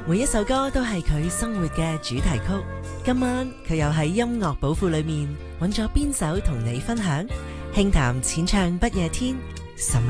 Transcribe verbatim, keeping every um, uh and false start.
每一首歌都係佢生活嘅主題曲。今晚佢又喺音樂寶庫裏面揾咗邊首同你分享？輕談淺唱不夜天，岑